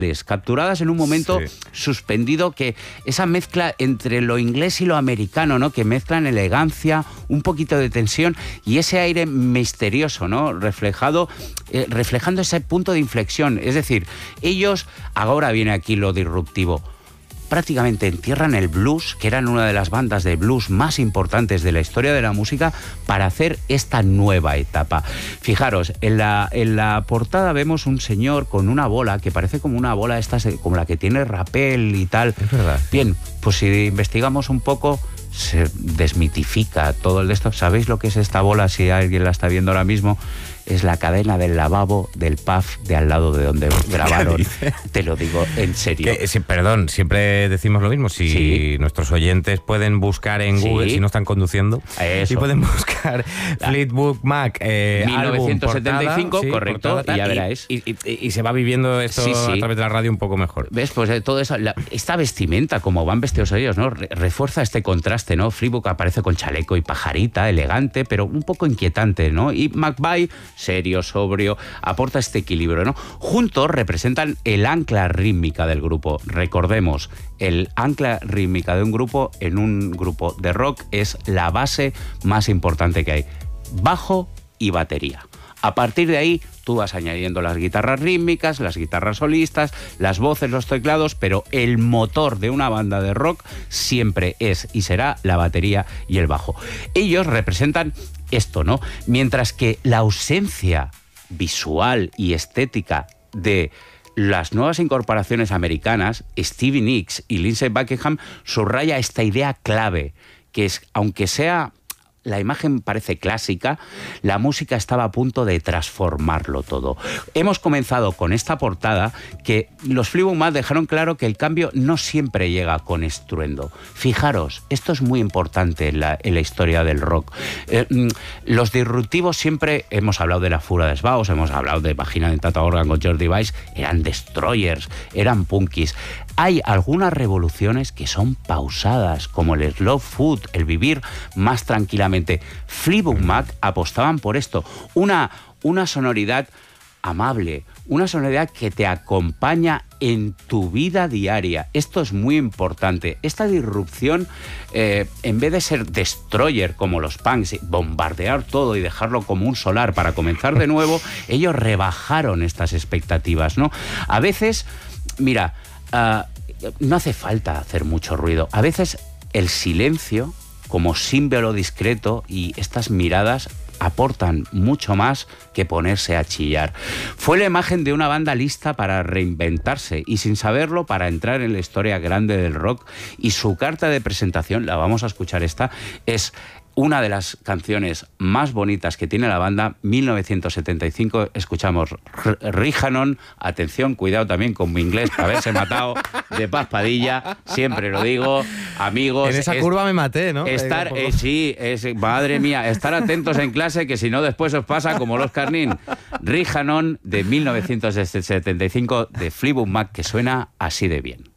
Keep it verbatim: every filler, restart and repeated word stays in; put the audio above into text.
capturadas en un momento sí. suspendido, que esa mezcla entre lo inglés y lo americano, ¿no? Que mezclan elegancia, un poquito de tensión y ese aire misterioso, ¿no? Reflejado, eh, reflejando ese punto de inflexión. Es decir, ellos, ahora viene aquí lo disruptivo, prácticamente entierran el blues, que eran una de las bandas de blues más importantes de la historia de la música, para hacer esta nueva etapa. Fijaros, en la, en la portada vemos un señor con una bola, que parece como una bola esta, como la que tiene Rappel y tal. Es verdad. Bien, pues si investigamos un poco, se desmitifica todo el de esto. ¿Sabéis lo que es esta bola? Si alguien la está viendo ahora mismo, es la cadena del lavabo del pub de al lado de donde grabaron. Te lo digo en serio. Que, sí, perdón, siempre decimos lo mismo. Si sí. nuestros oyentes pueden buscar en Google, sí. si no están conduciendo, Eso. y pueden buscar ah. Fleetwood Mac, eh, mil novecientos setenta y cinco, álbum, correcto, sí, portada, y ya veráis. Y, y, y, y se va viviendo esto sí, sí. a través de la radio un poco mejor. ¿Ves? Pues eh, todo eso, la, esta vestimenta, como van vestidos ellos, ¿no? Re refuerza este contraste, ¿no? Fleetwood aparece con chaleco y pajarita, elegante, pero un poco inquietante, ¿no? Y McVie, serio, sobrio, aporta este equilibrio, ¿no? Juntos representan el ancla rítmica del grupo. Recordemos, el ancla rítmica de un grupo en un grupo de rock es la base más importante que hay. Bajo y batería. A partir de ahí, tú vas añadiendo las guitarras rítmicas, las guitarras solistas, las voces, los teclados, pero el motor de una banda de rock siempre es y será la batería y el bajo. Ellos representan esto, ¿no? Mientras que la ausencia visual y estética de las nuevas incorporaciones americanas, Stevie Nicks y Lindsey Buckingham, subraya esta idea clave, que es, aunque sea... la imagen parece clásica, la música estaba a punto de transformarlo todo. Hemos comenzado con esta portada que los Fleetwood Mac dejaron claro que el cambio no siempre llega con estruendo. Fijaros, esto es muy importante en la, en la historia del rock. Eh, los disruptivos siempre, hemos hablado de la Fura de Sbaus, hemos hablado de Vagina de Tata Organ con Jordi Weiss, eran destroyers, eran punkis. Hay algunas revoluciones que son pausadas, como el slow food, el vivir más tranquilamente. Fleetwood Mac apostaban por esto, una, una sonoridad amable, una sonoridad que te acompaña en tu vida diaria. Esto es muy importante. Esta disrupción, eh, en vez de ser destroyer como los punks, bombardear todo y dejarlo como un solar para comenzar de nuevo, ellos rebajaron estas expectativas, ¿no? A veces, mira, uh, no hace falta hacer mucho ruido. A veces el silencio, como símbolo discreto, y estas miradas aportan mucho más que ponerse a chillar. Fue la imagen de una banda lista para reinventarse y, sin saberlo, para entrar en la historia grande del rock. Y su carta de presentación, la vamos a escuchar esta, es una de las canciones más bonitas que tiene la banda, mil novecientos setenta y cinco. Escuchamos Rihannon. Atención, cuidado también con mi inglés para haberse matado de Paz Padilla. Siempre lo digo, amigos. En esa es, curva me maté, ¿no? Estar, eh, sí, es, madre mía, estar atentos en clase, que si no después os pasa como los Carnín. Rihannon de mil novecientos setenta y cinco de Fleetwood Mac, que suena así de bien.